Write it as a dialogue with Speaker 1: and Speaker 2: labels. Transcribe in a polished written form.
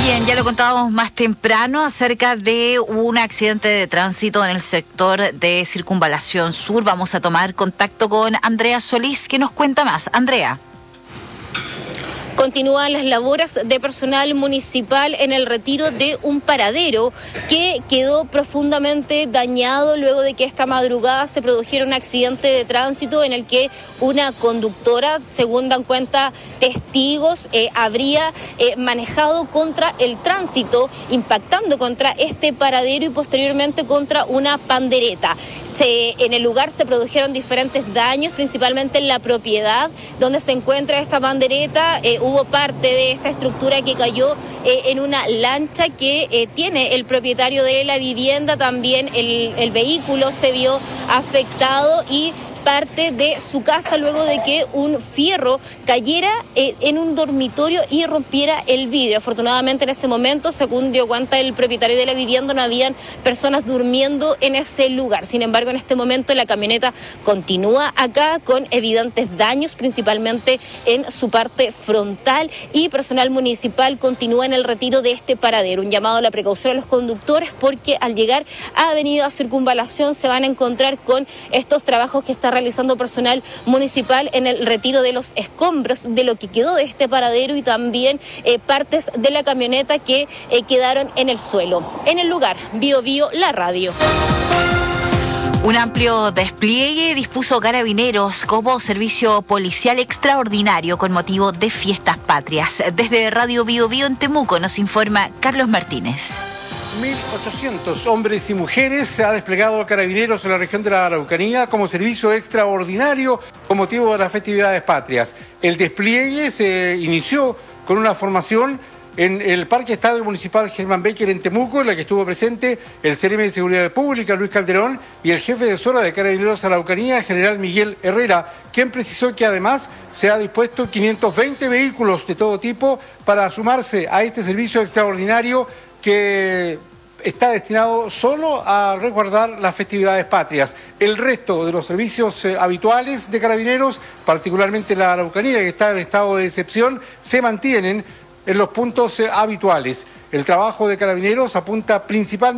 Speaker 1: Bien, ya lo contábamos más temprano acerca de un accidente de tránsito en el sector de Circunvalación Sur. Vamos a tomar contacto con Andrea Solís, que nos cuenta más. Andrea.
Speaker 2: Continúan las labores de personal municipal en el retiro de un paradero que quedó profundamente dañado luego de que esta madrugada se produjera un accidente de tránsito en el que una conductora, según dan cuenta testigos, habría manejado contra el tránsito, impactando contra este paradero y posteriormente contra una pandereta. En el lugar se produjeron diferentes daños, principalmente en la propiedad donde se encuentra esta pandereta. Hubo parte de esta estructura que cayó en una lancha que tiene el propietario de la vivienda. También el vehículo se vio afectado y parte de su casa luego de que un fierro cayera en un dormitorio y rompiera el vidrio. Afortunadamente en ese momento, según dio cuenta el propietario de la vivienda, no habían personas durmiendo en ese lugar. Sin embargo, en este momento la camioneta continúa acá con evidentes daños, principalmente en su parte frontal, y personal municipal continúa en el retiro de este paradero. Un llamado a la precaución a los conductores, porque al llegar a Avenida Circunvalación se van a encontrar con estos trabajos que está realizando personal municipal en el retiro de los escombros de lo que quedó de este paradero y también partes de la camioneta que quedaron en el suelo. En el lugar, Bio Bio, la radio.
Speaker 1: Un amplio despliegue dispuso Carabineros como servicio policial extraordinario con motivo de fiestas patrias. Desde Radio Bio Bio en Temuco nos informa Carlos Martínez.
Speaker 3: 1.800 hombres y mujeres se ha desplegado Carabineros en la región de la Araucanía como servicio extraordinario con motivo de las festividades patrias. El despliegue se inició con una formación en el Parque Estadio Municipal Germán Becker en Temuco, en la que estuvo presente el CRM de Seguridad Pública, Luis Calderón, y el jefe de zona de Carabineros Araucanía, general Miguel Herrera, quien precisó que además se ha dispuesto 520 vehículos de todo tipo para sumarse a este servicio extraordinario que está destinado solo a resguardar las festividades patrias. El resto de los servicios habituales de Carabineros, particularmente la Araucanía, que está en estado de excepción, se mantienen en los puntos habituales. El trabajo de Carabineros apunta principalmente